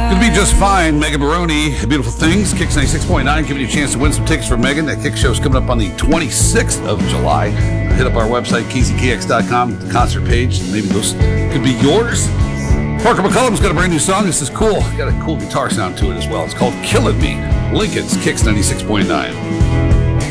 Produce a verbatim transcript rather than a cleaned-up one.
Could be just fine. Megan Baroni, Beautiful Things, Kicks ninety-six point nine, giving you a chance to win some tickets for Megan. That Kick show's coming up on the twenty-sixth of July. Hit up our website, K Z K X dot com, the concert page. Maybe those could be yours. Parker McCullum's got a brand new song. This is cool. Got a cool guitar sound to it as well. It's called Killing Me. Lincoln's Kicks ninety-six point nine.